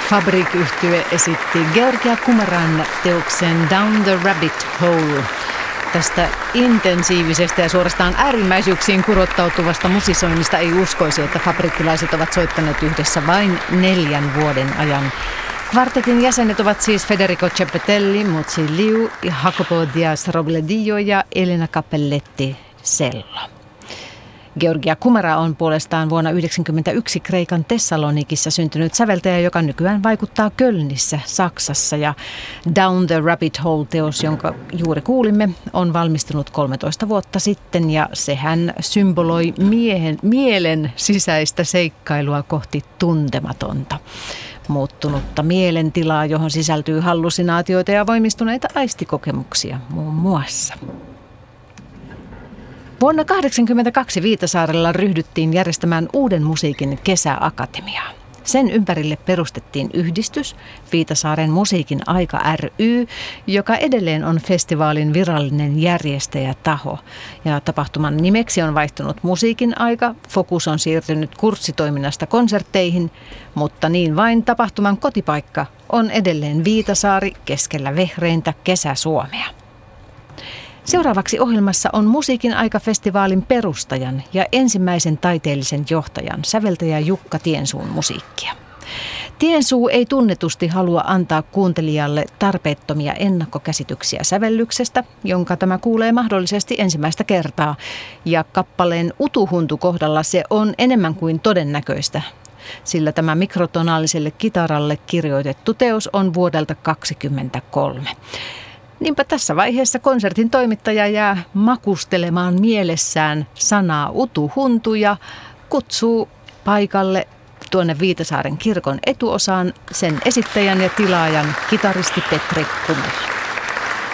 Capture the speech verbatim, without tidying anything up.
Fabrik-yhtye esitti Georgia Kumaran teoksen Down the Rabbit Hole. Tästä intensiivisestä ja suorastaan äärimmäisyyksiin kurottautuvasta musisoinnista ei uskoisi, että fabrikkilaiset ovat soittaneet yhdessä vain neljän vuoden ajan. Kvartetin jäsenet ovat siis Federico Cepetelli, Mutsi Liu, Jacopo Diaz-Robledillo ja Elena Cappelletti cello. Georgia Kumara on puolestaan vuonna yhdeksänkymmentäyksi Kreikan Thessalonikissa syntynyt säveltäjä, joka nykyään vaikuttaa Kölnissä, Saksassa. Ja Down the Rabbit Hole-teos, jonka juuri kuulimme, on valmistunut kolmetoista vuotta sitten ja sehän symboloi miehen, mielen sisäistä seikkailua kohti tuntematonta. Muuttunutta mielentilaa, johon sisältyy hallusinaatioita ja voimistuneita aistikokemuksia muun muassa. Vuonna tuhatyhdeksänsataakahdeksankymmentäkaksi Viitasaarella ryhdyttiin järjestämään uuden musiikin kesäakatemiaa. Sen ympärille perustettiin yhdistys, Viitasaaren musiikin aika ry, joka edelleen on festivaalin virallinen järjestäjätaho. Ja tapahtuman nimeksi on vaihtunut musiikin aika, fokus on siirtynyt kurssitoiminnasta konsertteihin, mutta niin vain tapahtuman kotipaikka on edelleen Viitasaari keskellä vehreintä Kesä-Suomea. Seuraavaksi ohjelmassa on Musiikin aika-festivaalin perustajan ja ensimmäisen taiteellisen johtajan, säveltäjä Jukka Tiensuun musiikkia. Tiensuu ei tunnetusti halua antaa kuuntelijalle tarpeettomia ennakkokäsityksiä sävellyksestä, jonka tämä kuulee mahdollisesti ensimmäistä kertaa. Ja kappaleen Utuhuntu kohdalla se on enemmän kuin todennäköistä, sillä tämä mikrotonaaliselle kitaralle kirjoitettu teos on vuodelta kaksikymmentäkolme. Niinpä tässä vaiheessa konsertin toimittaja jää makustelemaan mielessään sanaa Utuhuntu ja kutsuu paikalle tuonne Viitasaaren kirkon etuosaan sen esittäjän ja tilaajan kitaristi Petri Kumela.